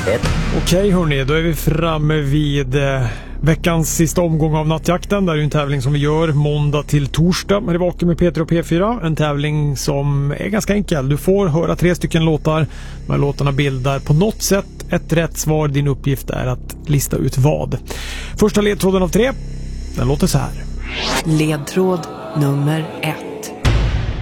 1. Okej hörni, då är vi framme vid veckans sista omgång av nattjakten. Det är ju en tävling som vi gör måndag till torsdag med Vaken med Peter och P4. En tävling som är ganska enkel. Du får höra 3 stycken låtar. De här låtarna bildar på något sätt ett rätt svar. Din uppgift är att lista ut vad. Första ledtråden av 3, den låter så här. Ledtråd nummer 1.